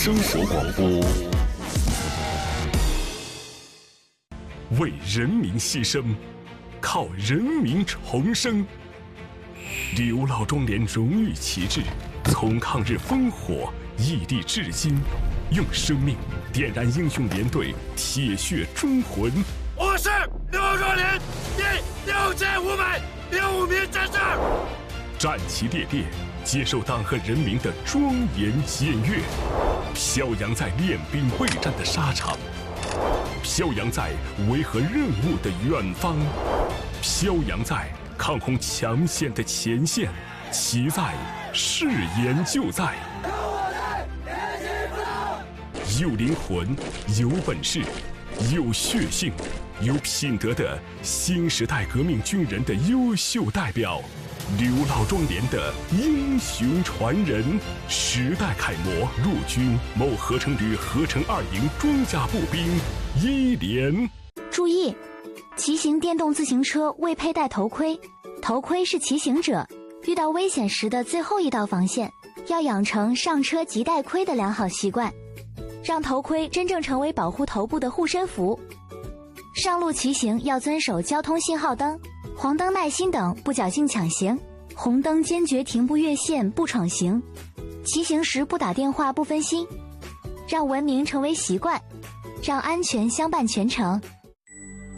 生活广播，为人民牺牲，靠人民重生。刘老庄连荣誉旗帜，从抗日烽火屹立至今，用生命点燃英雄连队铁血忠魂。 我是刘壮连第6506名战士， 战旗猎猎，接受党和人民的庄严检阅，飘扬在练兵备战的沙场，飘扬在维和任务的远方，飘扬在抗洪抢险的前线，其在，誓言就在。有灵魂，有本事，有血性，有品德的新时代革命军人的优秀代表，刘老庄连的英雄传人，时代楷模，陆军某合成旅合成2营装甲步兵1连。 注意，骑行电动自行车未佩戴头盔，头盔是骑行者遇到危险时的最后一道防线，要养成上车即戴盔的良好习惯，让头盔真正成为保护头部的护身符。上路骑行要遵守交通信号灯、黄灯耐心等，不侥幸抢行；红灯坚决停步越线，不闯行。骑行时不打电话，不分心，让文明成为习惯，让安全相伴全程。